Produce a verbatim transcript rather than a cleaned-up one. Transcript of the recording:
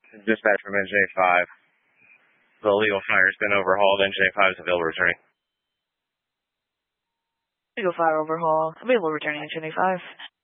Dispatch from N J five. The illegal fire has been overhauled. N J five is available returning. Illegal fire overhaul. Available returning N J five.